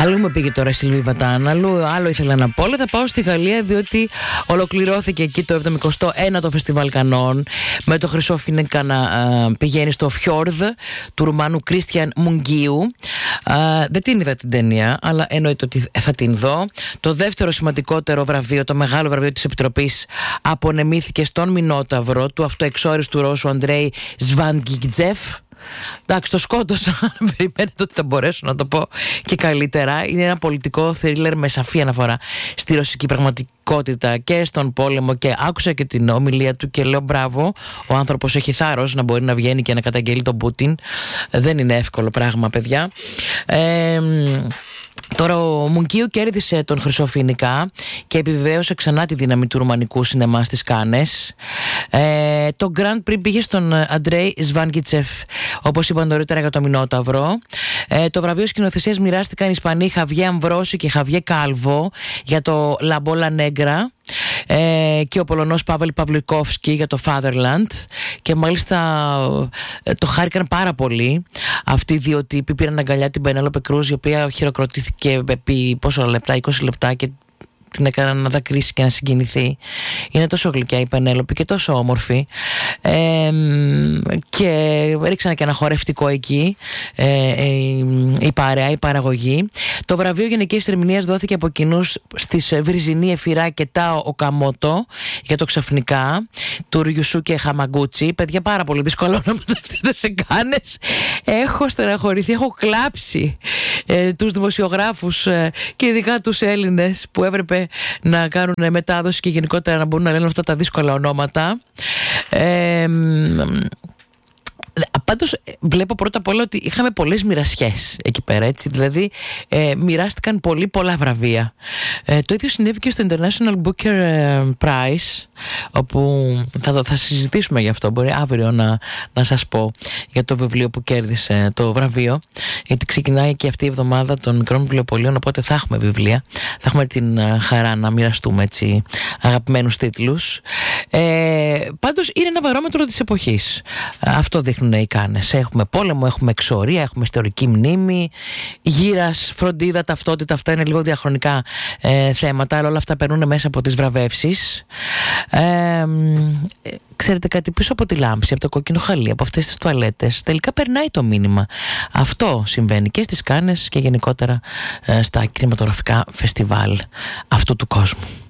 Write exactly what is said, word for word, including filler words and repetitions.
Αλλού με πήγε τώρα η Σιλβί Βατάν, αλλού άλλο ήθελα να πω, αλλά θα πάω στη Γαλλία διότι ολοκληρώθηκε εκεί το εβδομηκοστό ένατο Φεστιβάλ Κανών με το Χρυσό Φίνικα να α, πηγαίνει στο Φιόρδ του Ρουμάνου Κρίστιαν Μουγγίου. Α, δεν την είδα την ταινία, αλλά εννοείται ότι θα την δω. Το δεύτερο σημαντικότερο βραβείο, το μεγάλο βραβείο της Επιτροπής, απονεμήθηκε στον Μινόταυρο του αυτοεξόριστου Ρώσου Αντρέι Σβαντγκιτζεφ. Εντάξει, το σκότωσα. Περιμένετε ότι θα μπορέσω να το πω και καλύτερα. Είναι ένα πολιτικό θρίλερ με σαφή αναφορά στη ρωσική πραγματικότητα και στον πόλεμο. Και άκουσα και την ομιλία του και λέω μπράβο. Ο άνθρωπος έχει θάρρος να μπορεί να βγαίνει και να καταγγέλει τον Πούτιν. Δεν είναι εύκολο πράγμα, παιδιά. Ε, Τώρα ο Μουγγίου κέρδισε τον Χρυσό Φίνικα και επιβεβαίωσε ξανά τη δύναμη του ρουμανικού σινεμά στις Κάνες. Ε, το Grand Prix πήγε στον Αντρέι Σβαντγκιτσεφ, όπως είπαν νωρίτερα, για το Μινόταυρο. Ε, το βραβείο σκηνοθεσίας μοιράστηκαν οι Ισπανοί Χαβιέ Αμβρόση και Χαβιέ Κάλβο για το La Bola Negra ε, και ο Πολωνός Πάβελ Παυλικόφσκι για το Fatherland. Και μάλιστα ε, το χάρηκαν πάρα πολύ αυτοί οι δύο τύποι. Πήραν αγκαλιά την Πενέλοπε Κρούζ, η οποία χειροκροτήθηκε επί πόσο λεπτά, είκοσι λεπτά, και την έκανα να δακρύσει και να συγκινηθεί. Είναι τόσο γλυκιά η Πενέλοπη και τόσο όμορφη. Ε, και ρίξανε και ένα χορευτικό εκεί ε, ε, η παρέα, η παραγωγή. Το βραβείο γενικής ερμηνείας δόθηκε από κοινούς στις Βιρζινή Εφιρά και Τάο Οκαμότο για το Ξαφνικά του Ριουσούκε Χαμαγκούτσι. Παιδιά, πάρα πολύ δύσκολο να μεταφτείτε σε Κάνες. Έχω στεναχωρηθεί, έχω κλάψει ε, τους δημοσιογράφους ε, και ειδικά τους Έλληνες που έπρεπε να κάνουν μετάδοση και γενικότερα να μπορούν να λένε αυτά τα δύσκολα ονόματα. Ε, Πάντως βλέπω πρώτα απ' όλα ότι είχαμε πολλές μοιρασιές εκεί πέρα, έτσι. Δηλαδή ε, μοιράστηκαν πολύ πολλά βραβεία. ε, Το ίδιο συνέβη και στο International Booker Prize, όπου θα, θα συζητήσουμε γι' αυτό. Μπορεί αύριο να, να σας πω για το βιβλίο που κέρδισε το βραβείο, γιατί ξεκινάει και αυτή η εβδομάδα των μικρών βιβλιοπωλείων, οπότε θα έχουμε βιβλία. Θα έχουμε την χαρά να μοιραστούμε, έτσι, αγαπημένους τίτλους. ε, Πάντως είναι ένα βαρόμετρο της εποχής. Αυτό δείχνουν οι Κάνες. Έχουμε πόλεμο, έχουμε εξορία, έχουμε ιστορική μνήμη, γύρας, φροντίδα, ταυτότητα. Αυτά είναι λίγο διαχρονικά ε, θέματα, αλλά όλα αυτά περνούν μέσα από τις βραβεύσεις. Ε, ξέρετε κάτι, πίσω από τη λάμψη, από το κόκκινο χαλί, από αυτές τις τουαλέτες, τελικά περνάει το μήνυμα. Αυτό συμβαίνει και στις Κάνες και γενικότερα ε, στα κινηματογραφικά φεστιβάλ αυτού του κόσμου.